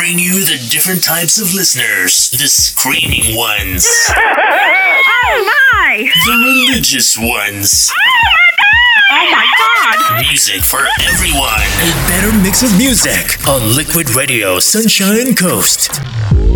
bring you the different types of listeners. The screaming ones. Oh my! The religious ones. Oh my god! Music for everyone. A better mix of music on Liquid Radio Sunshine Coast.